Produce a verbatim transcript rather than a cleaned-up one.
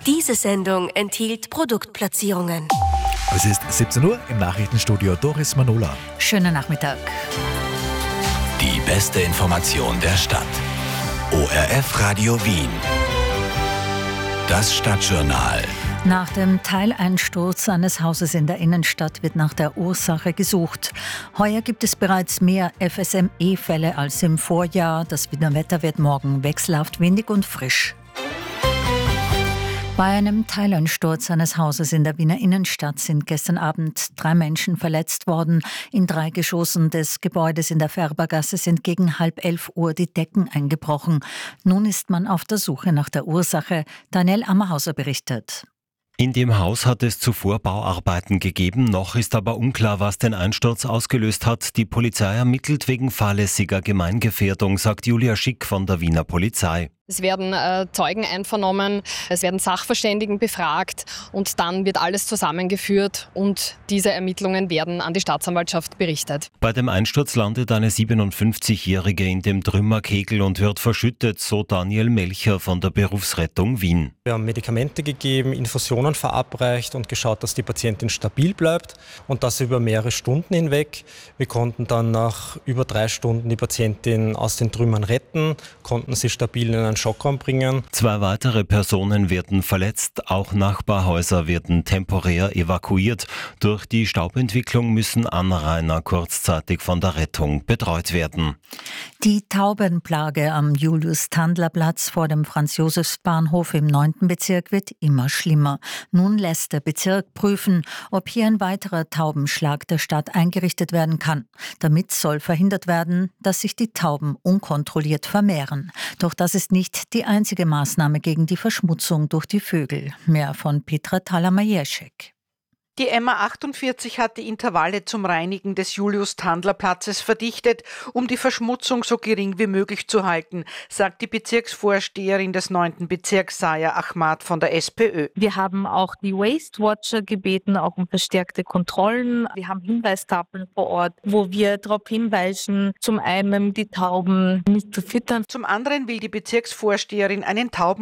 Diese Sendung enthielt Produktplatzierungen. Es ist siebzehn Uhr im Nachrichtenstudio Doris Manola. Schönen Nachmittag. Die beste Information der Stadt. O R F Radio Wien. Das Stadtjournal. Nach dem Teileinsturz eines Hauses in der Innenstadt wird nach der Ursache gesucht. Heuer gibt es bereits mehr F S M E-Fälle als im Vorjahr. Das Wiener Wetter wird morgen wechselhaft windig und frisch. Bei einem Teileinsturz eines Hauses in der Wiener Innenstadt sind gestern Abend drei Menschen verletzt worden. In drei Geschossen des Gebäudes in der Färbergasse sind gegen halb elf Uhr die Decken eingebrochen. Nun ist man auf der Suche nach der Ursache. Daniel Ammerhauser berichtet. In dem Haus hat es zuvor Bauarbeiten gegeben, noch ist aber unklar, was den Einsturz ausgelöst hat. Die Polizei ermittelt wegen fahrlässiger Gemeingefährdung, sagt Julia Schick von der Wiener Polizei. Es werden äh, Zeugen einvernommen, es werden Sachverständigen befragt und dann wird alles zusammengeführt und diese Ermittlungen werden an die Staatsanwaltschaft berichtet. Bei dem Einsturz landet eine siebenundfünfzigjährige in dem Trümmerkegel und wird verschüttet, so Daniel Melcher von der Berufsrettung Wien. Wir haben Medikamente gegeben, Infusionen verabreicht und geschaut, dass die Patientin stabil bleibt und das über mehrere Stunden hinweg. Wir konnten dann nach über drei Stunden die Patientin aus den Trümmern retten, konnten sie stabil in einen Schockraum bringen. Zwei weitere Personen werden verletzt, auch Nachbarhäuser werden temporär evakuiert. Durch die Staubentwicklung müssen Anrainer kurzzeitig von der Rettung betreut werden. Die Taubenplage am Julius-Tandler-Platz vor dem Franz-Josefs-Bahnhof im neunten Bezirk wird immer schlimmer. Nun lässt der Bezirk prüfen, ob hier ein weiterer Taubenschlag der Stadt eingerichtet werden kann. Damit soll verhindert werden, dass sich die Tauben unkontrolliert vermehren. Doch das ist nicht die einzige Maßnahme gegen die Verschmutzung durch die Vögel. Mehr von Petra Thaler-Majewczyk. Die M A achtundvierzig hat die Intervalle zum Reinigen des Julius-Tandler-Platzes verdichtet, um die Verschmutzung so gering wie möglich zu halten, sagt die Bezirksvorsteherin des neunten Bezirks, Saya Ahmad von der SPÖ. Wir haben auch die Waste Watcher gebeten, auch um verstärkte Kontrollen. Wir haben Hinweistafeln vor Ort, wo wir darauf hinweisen, zum einen die Tauben nicht zu füttern. Zum anderen will die Bezirksvorsteherin einen Tauben